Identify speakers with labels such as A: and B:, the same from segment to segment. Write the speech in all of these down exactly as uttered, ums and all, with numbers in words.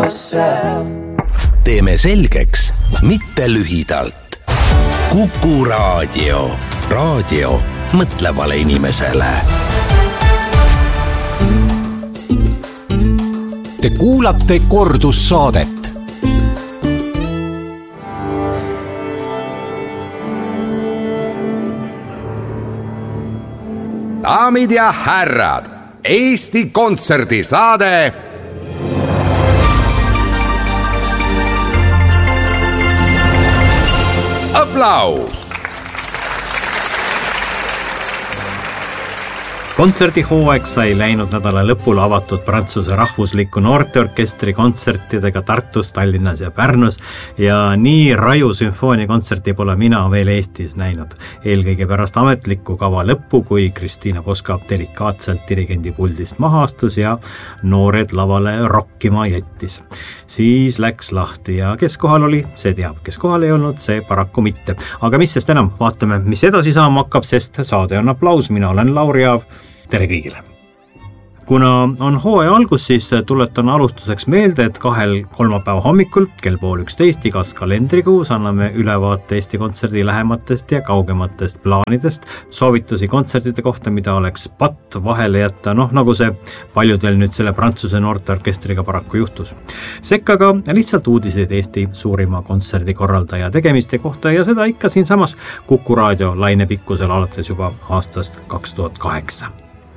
A: yourself.
B: Teeme selgeks, mitte lühidalt. Kuku Raadio. Raadio mõtlevale inimesele.
C: Te kuulate kordussaadet.
D: Daamid ja härrad, Eesti kontserdisaade Aplaus!
E: Kontserdihooaeg sai läinud nädala lõpul avatud Prantsuse rahvusliku noorteorkestri kontsertidega Tartus, Tallinnas ja Pärnus ja nii raju sümfooniakontserti pole mina veel Eestis näinud. Eelkõige pärast ametliku kava lõppu, kui Kristiina Poska delikaatselt dirigendi puldist maha astus ja noored lavale rokkima jättis. Siis läks lahti ja kes kohal oli, see teab, kes kohal ei olnud, see paraku mitte. Aga mis sest enam, vaatame, mis edasi saama hakkab, sest saade on Aplaus, mina olen Lauri Aav. Tere kõigile! Kuna on hooaja algus, siis tuletan alustuseks meelde, et kahel kolmapäeva hommikul kell pool üksteist igas kalendrikuus anname ülevaate Eesti kontserdi lähematest ja kaugematest plaanidest, soovitusi kontsertide kohta, mida oleks patt vahele jätta, noh nagu see paljudel nüüd selle Prantsuse noorteorkestriga paraku juhtus. Sekka ka lihtsalt uudiseid Eesti suurima kontserdikorraldaja tegemiste kohta ja seda ikka siinsamas Kuku Raadio lainepikkusel alates juba aastast kaks tuhat kaheksa.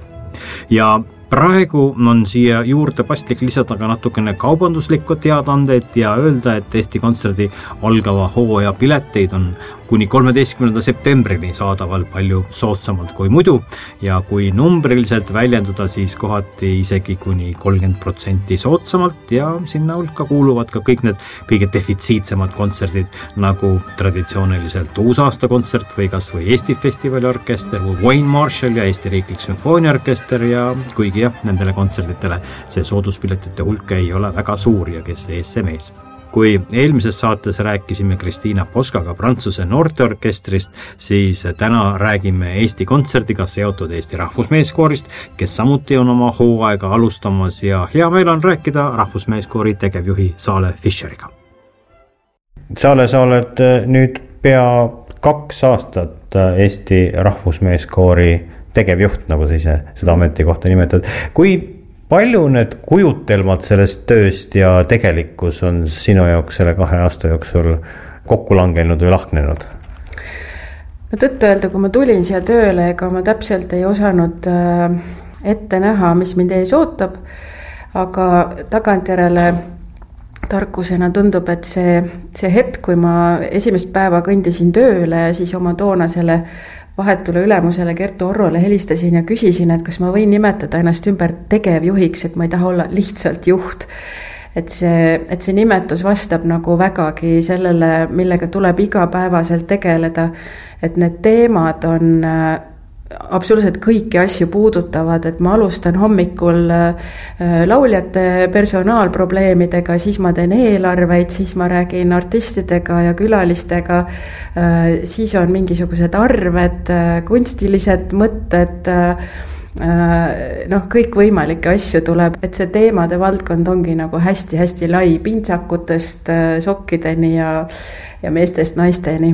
E: Ja praegu on siia juurde paslik lisada ka natukene kaubanduslikku teadandeid ja öelda, et Eesti kontserdi algava hooaja pileteid on kuni kolmeteistkümnenda septembrini saadaval palju soodsamalt kui muidu ja kui numbriliselt väljenduda, siis kohati isegi kuni kolmkümmend protsenti soodsamalt ja sinna hulka kuuluvad ka kõik need kõige defitsiitsemad kontserdid nagu traditsiooniliselt uusaastakontsert või kas või Eesti festivaliorkester või Wayne Marshall ja Eesti Riiklik Sümfooniaorkester ja kuigi jah, nendele kontserditele see sooduspiletite hulk ei ole väga suur ja kes ees see mees. Kui eelmises saates rääkisime Kristiina Poskaga Prantsuse noorteorkestrist, siis täna räägime Eesti kontserdiga seotud Eesti rahvusmeeskoorist, kes samuti on oma hooaega alustamas ja hea meel on rääkida rahvusmeeskoori tegevjuhi Saale Fischeriga.
F: Saale, sa oled nüüd pea kaks aastat Eesti rahvusmeeskoori tegevjuht, nagu sa ise seda ametikohta nimetad. Kui palju need kujutelmad sellest tööst ja tegelikkus on sinu jaoks selle kahe aasta jooksul kokku langenud või lahknenud?
G: No tõtt öelda, kui ma tulin siia tööle, ega ma täpselt ei osanud ette näha, mis mind ees ootab, aga tagantjärele tarkusena tundub, et see, see hetk, kui ma esimest päeva kõndisin tööle ja siis oma toona selle vahetule ülemusele Kertu Orrole helistasin ja küsisin, et kas ma võin nimetada ennast ümber tegevjuhiks, et ma ei taha olla lihtsalt juht. Et see, et see nimetus vastab nagu vägagi sellele, millega tuleb igapäevaselt tegeleda, et need teemad on absoluutselt kõiki asju puudutavad, et ma alustan hommikul lauljate personaalprobleemidega, siis ma teen eelarveid, siis ma räägin artistidega ja külalistega, siis on mingisugused arved, kunstilised mõtted, noh, kõik võimalikke asju tuleb, et see teemade valdkond ongi nagu hästi-hästi lai pintsakutest sokkideni ja, ja meestest naisteni.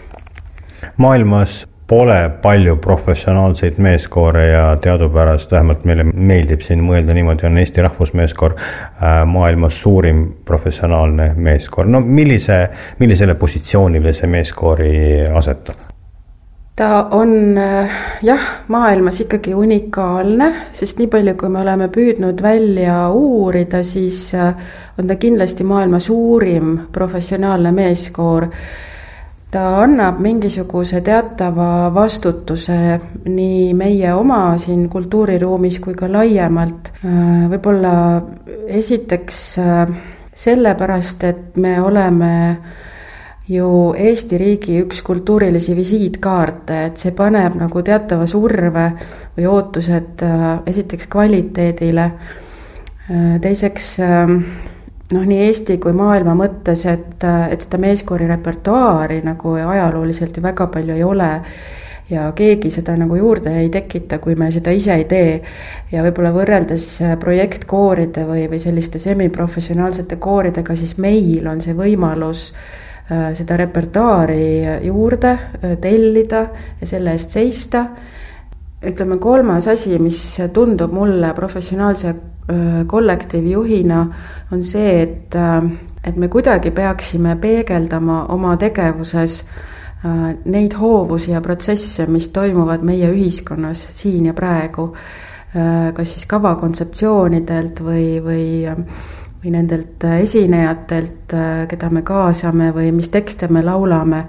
F: Maailmas pole palju professionaalseid meeskoore ja teadupärast, vähemalt meile meeldib siin mõelda niimoodi, on Eesti rahvusmeeskoor maailmas suurim professionaalne meeskoor. No millise, millisele positsioonile see meeskoori asetab?
G: Ta on jah, maailmas ikkagi unikaalne, sest nii palju, kui me oleme püüdnud välja uurida, siis on ta kindlasti maailma suurim professionaalne meeskoor. Ta annab mingisuguse teatava vastutuse nii meie oma siin kultuuriruumis kui ka laiemalt. Võib-olla esiteks sellepärast, et me oleme ju Eesti riigi üks kultuurilisi visiitkaarte, et see paneb nagu teatava surve või ootused esiteks kvaliteedile. Teiseks noh, nii Eesti kui maailma mõttes, et, et seda meeskoori repertuaari nagu ajalooliselt ju väga palju ei ole. ja keegi seda nagu juurde ei tekita, kui me seda ise ei tee. Ja võib-olla võrreldes projektkooride või, või selliste semiprofessionaalsete kooridega, siis meil on see võimalus seda repertuaari juurde tellida ja selle eest seista. Ütleme, kolmas asi, mis tundub mulle professionaalse kollektiivjuhina, on see, et, et me kuidagi peaksime peegeldama oma tegevuses neid hoovusi ja protsesse, mis toimuvad meie ühiskonnas siin ja praegu, kas siis kavakontseptsioonidelt või, või, või nendelt esinejatelt, keda me kaasame või mis tekste me laulame.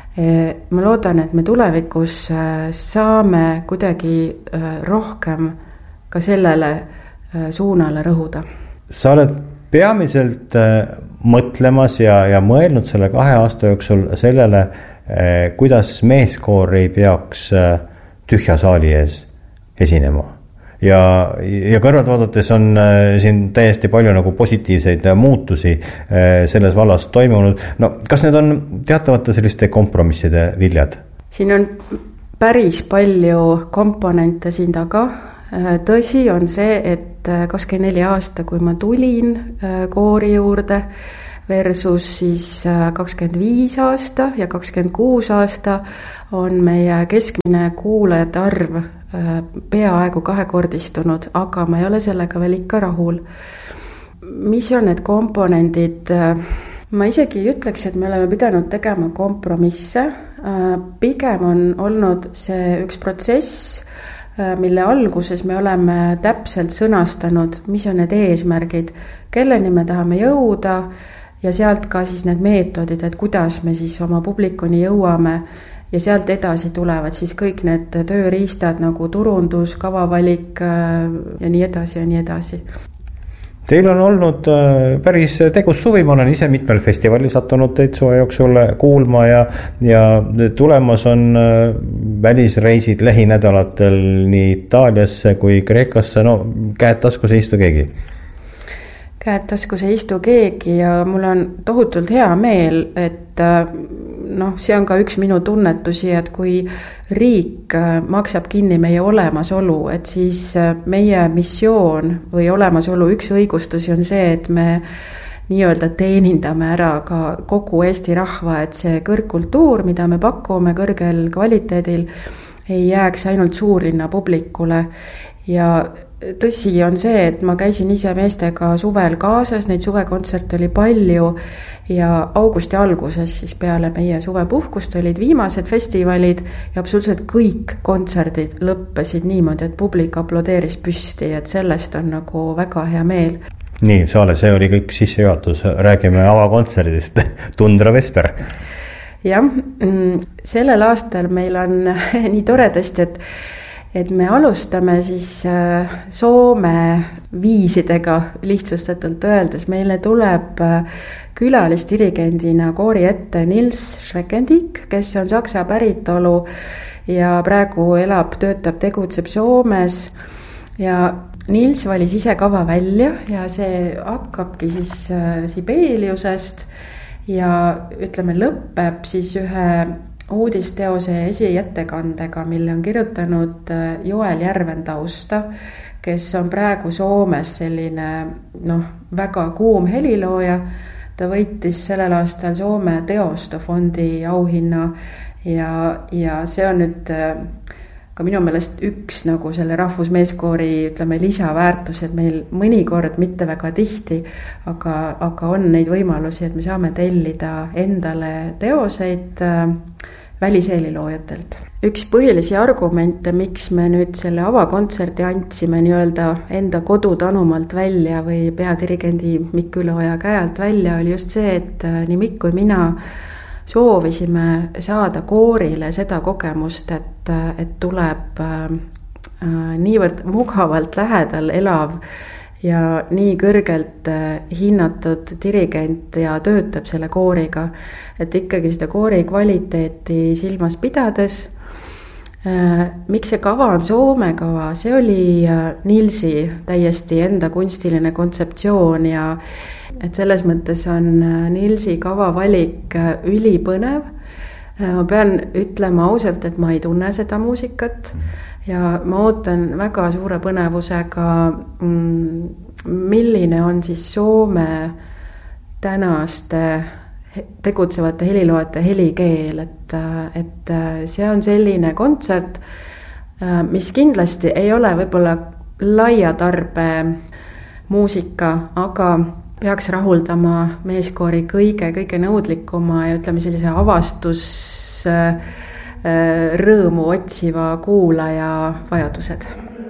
G: Ma loodan, et me tulevikus saame kuidagi rohkem ka sellele suunale rõhuda.
F: Sa oled peamiselt mõtlemas ja, ja mõelnud selle kahe aasta jooksul sellele, kuidas meeskoor ei peaks tühja saali ees esinema. Ja, ja kõrvalt vaadates on siin täiesti palju nagu positiivseid muutusi selles vallas toimunud. No, kas need on teatavate selliste kompromisside viljad?
G: Siin on päris palju komponente siin taga. Tõsi on see, et kakskümmend neli aasta, kui ma tulin koori juurde versus siis kakskümmend viis aasta ja kakskümmend kuus aasta on meie keskmine kuulajate arv peaaegu kahekordistunud, aga ma ei ole sellega veel ikka rahul. Mis on need komponendid? Ma isegi ütleks, et me oleme pidanud tegema kompromisse. Pigem on olnud see üks protsess, mille alguses me oleme täpselt sõnastanud, mis on need eesmärgid, kelleni me tahame jõuda ja sealt ka siis need meetodid, et kuidas me siis oma publikuni jõuame. Ja sealt edasi tulevad siis kõik need tööriistad nagu turundus, kavavalik ja nii edasi ja nii edasi.
F: Teil on olnud päris tegus suvi, ma olen ise mitmel festivalil sattunud teid suve jooksul kuulma ja, ja tulemas on välisreisid lähinädalatel nii Itaaliasse kui Kreekasse, no käed taskus ei istu keegi.
G: Käed taskus ei istu keegi ja mul on tohutult hea meel, et noh, see on ka üks minu tunnetusi, et kui riik maksab kinni meie olemasolu, et siis meie missioon või olemasolu üks õigustusi on see, et me nii-öelda teenindame ära ka kogu Eesti rahva, et see kõrgkultuur, mida me pakume kõrgel kvaliteedil, ei jääks ainult suurlinna publikule. Ja tõsi on see, et ma käisin ise meestega suvel kaasas, neid suvekontserte oli palju ja augusti alguses siis peale meie suvepuhkust olid viimased festivalid ja absoluutselt kõik kontserdid lõppesid niimoodi, et publik aplodeeris püsti, et sellest on nagu väga hea meel.
F: Nii, Saale, see oli kõik sissejuhatus, räägime avakontserdist, Tundra Vesper.
G: Jah, sellel aastal meil on nii toredasti, et et me alustame siis Soome viisidega lihtsustatult öeldes. Meile tuleb külalisdirigendina koori ette Nils Schreckendick, kes on saksa päritolu ja praegu elab, töötab, tegutseb Soomes ja Nils valis ise kava välja ja see hakkabki siis Sibeliusest ja ütleme lõpeb siis ühe uudisteose esiettekandega, mille on kirjutanud Joel Järventausta, kes on praegu Soomes selline noh, väga kuum helilooja. Ta võitis sellel aastal Soome teostofondi auhinna ja, ja see on nüüd ka minu meelest üks nagu selle rahvusmeeskoori ütleme lisaväärtus, et meil mõnikord mitte väga tihti, aga, aga on neid võimalusi, et me saame tellida endale teoseid väliseeliloojatelt. Üks põhilisi argumente, miks me nüüd selle avakontserti andsime nii-öelda enda kodutanumalt välja või peadirigendi Mikk Üleoja käelt välja, oli just see, et nii Mikk kui mina soovisime saada koorile seda kogemust, et, et tuleb niivõrd mugavalt lähedal elav ja nii kõrgelt hinnatud dirigent ja töötab selle kooriga, et ikkagi seda koori kvaliteeti silmas pidades. Miks see kava on Soome kava? See oli Nilsi täiesti enda kunstiline kontseptsioon ja et selles mõttes on Nilsi kava valik ülipõnev. ma pean ütlema ausalt, et ma ei tunne seda muusikat ja ma ootan väga suure põnevusega, milline on siis Soome tänaste tegutsevate heliloojate helikeel, et, et see on selline kontsert, mis kindlasti ei ole võib-olla laia tarbe muusika, aga peaks rahuldama meeskoori kõige, kõige nõudlikuma ja ütleme sellise avastus rõõmu otsiva kuulaja vajadused.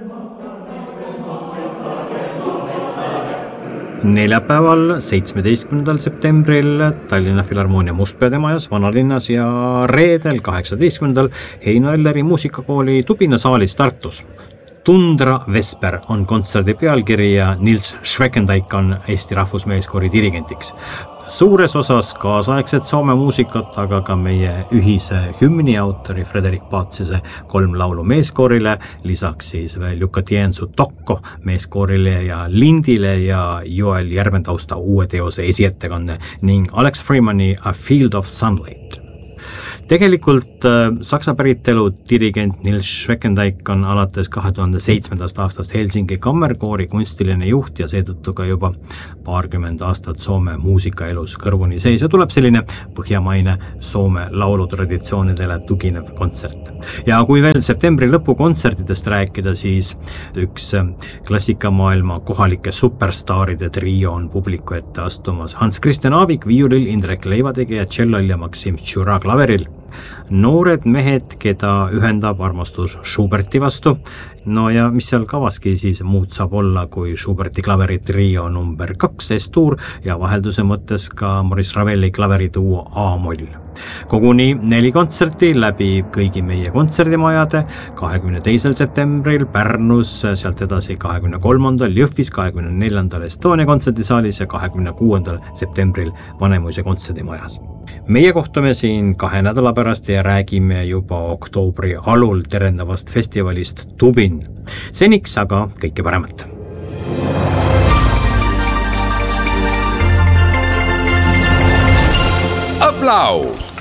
E: Neljapäeval, seitsmeteistkümnendal septembril Tallinna Filharmoonia Mustpeade majas Vanalinnas ja reedel, kaheksateistkümnendal Heino Elleri muusikakooli Tubina saalis Tartus. Tundra Vesper on kontserdi pealkiri ja Nils Schweckendaik on Eesti Rahvusmeeskoori dirigentiks. Suures osas kaasaegset Soome muusikat, aga ka meie ühise hümni autori Frederik Paatsise kolm laulu meeskoorile, lisaks siis veel Jukka Tiensu Tokko meeskoorile ja Lindile ja Joel Järventausta uue teose esiettekanne ning Alex Freemani A Field of Sunlight. Tegelikult äh, saksa päritelu dirigent Nils Schweckendaik on alates kahe tuhande seitsmendast aastast Helsingi kammerkoori kunstiline juht ja seetõttu ka juba paarkümmend aastat Soome muusikaelus kõrvuni sees ja tuleb selline põhjamaine Soome laulutraditsioonidele tuginev kontsert. Ja kui veel septembri lõpu kontsertidest rääkida, siis üks klassikamaailma kohalike superstaaride trio on publiku ette astumas Hans Christian Aavik viiulil, Indrek Leivategi ja tšellol ja Maksim Tšura klaveril. Noored mehed, keda ühendab armastus Schuberti vastu. No ja mis seal kavaski siis muud saab olla kui Schuberti klaveri trio number kaks S-tuur ja vahelduse mõttes ka Maurice Ravelli klaverituo A-moll. Koguni neli kontserti läbi kõigi meie kontserdimajade, kahekümne teisel septembril Pärnus, sealt edasi kahekümne kolmandal Jõhvis, kahekümne neljandal Estonia kontserdisaalis ja kahekümne kuuendal septembril Vanemuise kontserdimajas. Meie kohtume siin kahe nädala pärast ja räägime juba oktoobri alul terendavast festivalist Tubin. Seniks aga kõike paremat.
D: Aplaus!